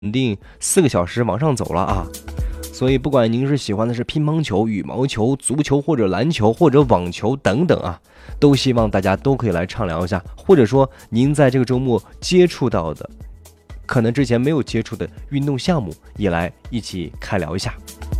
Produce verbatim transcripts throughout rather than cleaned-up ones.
定四个小时往上走了啊。所以不管您是喜欢的是乒乓球、羽毛球、足球或者篮球或者网球等等啊，都希望大家都可以来畅聊一下，或者说您在这个周末接触到的可能之前没有接触的运动项目，也来一起开聊一下。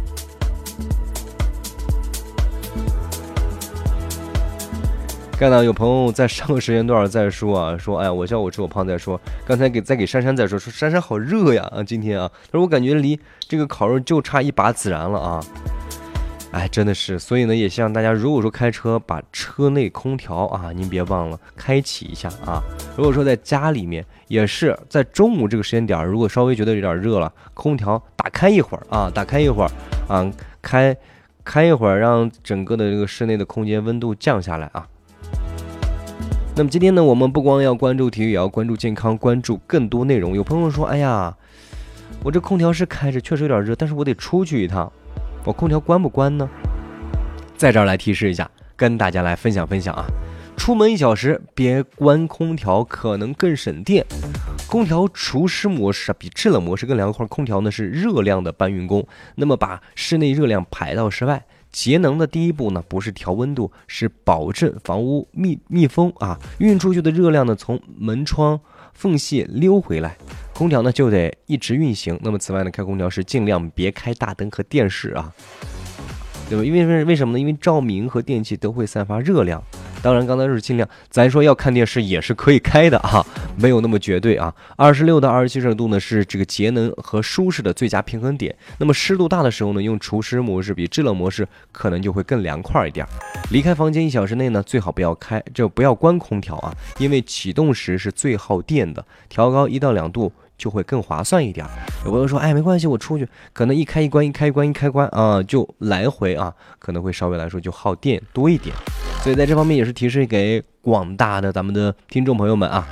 看到有朋友在上个时间段在说啊，说哎呀，我叫我吃我胖在说，刚才给再给珊珊在说，说珊珊好热呀啊，今天啊，他说我感觉离这个烤肉就差一把孜然了啊，哎，真的是，所以呢，也希望大家如果说开车，把车内空调啊，您别忘了开启一下啊。如果说在家里面，也是在中午这个时间点，如果稍微觉得有点热了，空调打开一会儿啊，打开一会儿啊，开开一会儿，让整个的这个室内的空间温度降下来啊。那么今天呢，我们不光要关注体育，也要关注健康，关注更多内容。有朋友说，哎呀，我这空调是开着，确实有点热，但是我得出去一趟，我空调关不关呢？在这儿来提示一下，跟大家来分享分享啊。出门一小时别关空调，可能更省电。空调除湿模式啊，比制冷模式更凉快。空调呢是热量的搬运工，那么把室内热量排到室外。节能的第一步呢，不是调温度，是保证房屋密密封啊。运出去的热量呢，从门窗缝隙溜回来，空调呢就得一直运行。那么此外呢，开空调时尽量别开大灯和电视啊，对吧？因为为什么呢？因为照明和电器都会散发热量。当然，刚才是尽量，咱说要看电视也是可以开的啊，没有那么绝对啊。二十六到二十七摄氏度呢是这个节能和舒适的最佳平衡点。那么湿度大的时候呢，用除湿模式比制冷模式可能就会更凉快一点。离开房间一小时内呢，最好不要开，就不要关空调啊，因为启动时是最耗电的，调高一到两度就会更划算一点。有朋友说，哎，没关系，我出去可能一开一关，一开一关，一开关啊，就来回啊，可能会稍微来说就耗电多一点。所以在这方面也是提示给广大的咱们的听众朋友们啊。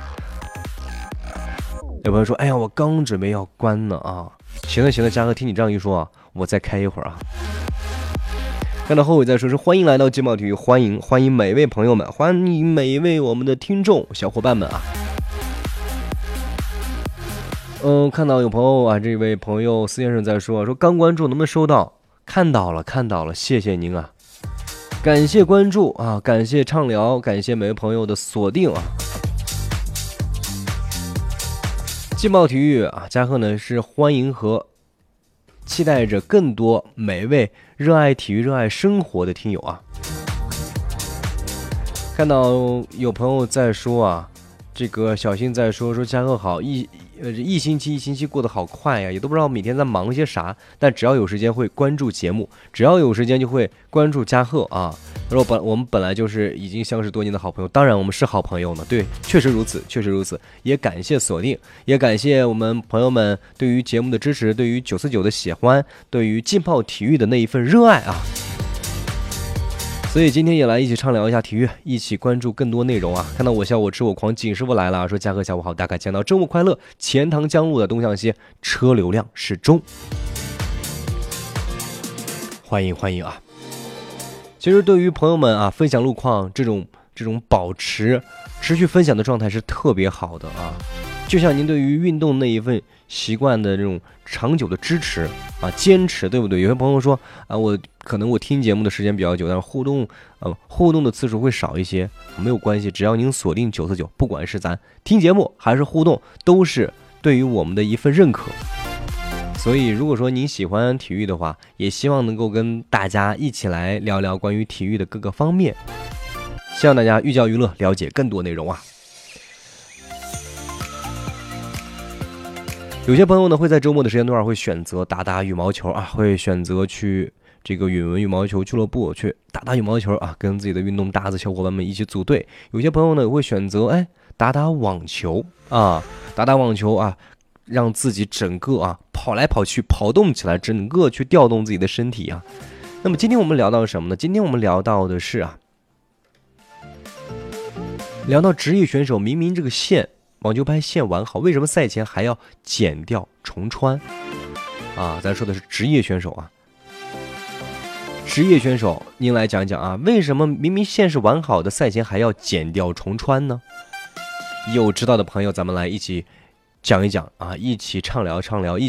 有朋友说，哎呀，我刚准备要关呢啊，行了行了，嘉哥听你这样一说啊，我再开一会儿啊。看到后尾再说是欢迎来到劲爆体育，欢迎欢迎每位朋友们，欢迎每一位我们的听众小伙伴们啊。嗯，看到有朋友啊，这位朋友司先生在说，说刚关注能不能收到？看到了，看到了，谢谢您啊，感谢关注啊，感谢畅聊，感谢每位朋友的锁定啊。劲爆体育啊，嘉贺呢是欢迎和期待着更多每位热爱体育、热爱生活的听友啊。看到有朋友在说啊，这个小新在说说嘉贺好一。呃，一星期一星期过得好快呀，也都不知道每天在忙些啥。但只要有时间会关注节目，只要有时间就会关注嘉贺啊。他说本我们本来就是已经相识多年的好朋友，当然我们是好朋友呢，对，确实如此，确实如此。也感谢锁定，也感谢我们朋友们对于节目的支持，对于九四九的喜欢，对于劲爆体育的那一份热爱啊。所以今天也来一起畅聊一下体育，一起关注更多内容啊！看到我笑我吃我狂，景师傅来了，说嘉禾下午好，大概见到周末快乐。钱塘江路的东向西，车流量适中，欢迎欢迎啊！其实对于朋友们啊，分享路况这种这种保持持续分享的状态是特别好的啊！就像您对于运动那一份习惯的这种长久的支持啊，坚持，对不对？有些朋友说啊，我可能我听节目的时间比较久，但是互动呃互动的次数会少一些，没有关系，只要您锁定九四九，不管是咱听节目还是互动，都是对于我们的一份认可。所以如果说您喜欢体育的话，也希望能够跟大家一起来聊聊关于体育的各个方面，希望大家寓教于乐，了解更多内容啊。有些朋友呢会在周末的时间段会选择打打羽毛球啊，会选择去这个允文羽毛球俱乐部去打打羽毛球啊，跟自己的运动搭子小伙伴们一起组队。有些朋友呢会选择哎打打网球啊，打打网球啊，让自己整个啊跑来跑去，跑动起来，整个去调动自己的身体啊。那么今天我们聊到什么呢？今天我们聊到的是啊，聊到职业选手明明这个线网球拍线完好，为什么赛前还要剪掉重穿啊？咱说的是职业选手啊，职业选手，您来讲讲啊，为什么明明线是完好的，赛前还要剪掉重穿呢？有知道的朋友，咱们来一起讲一讲啊，一起畅聊畅聊。一